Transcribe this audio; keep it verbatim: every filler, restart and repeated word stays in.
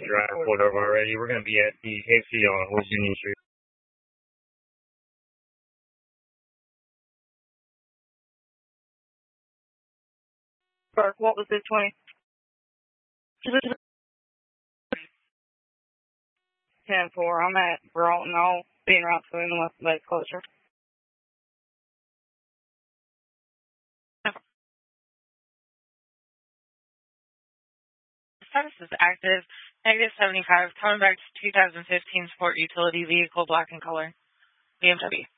Drive pulled over already. We're going to be at the K F C on West Union Street. Park, what was it, twenty? ten four, I'm at Broughton. I'll be around soon unless somebody's closer. Status is active. Negative seventy-five. Coming back to two thousand fifteen Sport Utility Vehicle, black in color. B M W.